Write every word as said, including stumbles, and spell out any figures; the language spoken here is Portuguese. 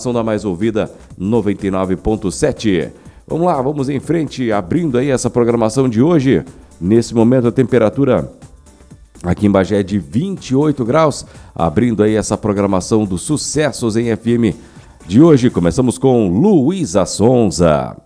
programação da mais ouvida noventa e nove ponto sete. Vamos lá, vamos em frente, abrindo aí essa programação de hoje. Nesse momento a temperatura aqui em Bagé é de vinte e oito graus, abrindo aí essa programação dos sucessos em F M de hoje. Começamos com Luísa Sonza.